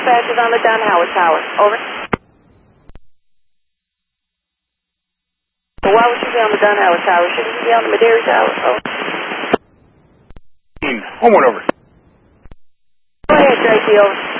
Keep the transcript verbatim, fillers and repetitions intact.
dispatch is on the Don Howard Tower. Over. So why would you be on the Don Howard Tower? Shouldn't you be on the Madeira Tower? Over. Homewood over. Go ahead, Tracy. Over.